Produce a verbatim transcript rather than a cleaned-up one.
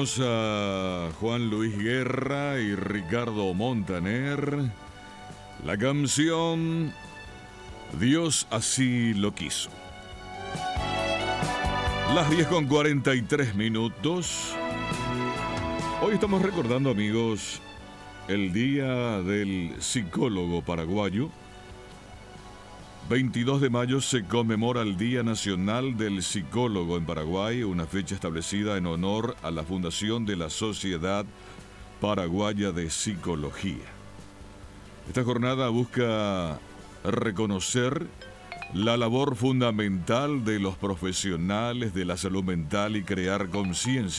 Escuchamos a Juan Luis Guerra y Ricardo Montaner. La canción Dios así lo quiso. Las diez con cuarenta y tres minutos. Hoy estamos recordando, amigos, el Día del Psicólogo Paraguayo. veintidós de mayo se conmemora el Día Nacional del Psicólogo en Paraguay, una fecha establecida en honor a la fundación de la Sociedad Paraguaya de Psicología. Esta jornada busca reconocer la labor fundamental de los profesionales de la salud mental y crear conciencia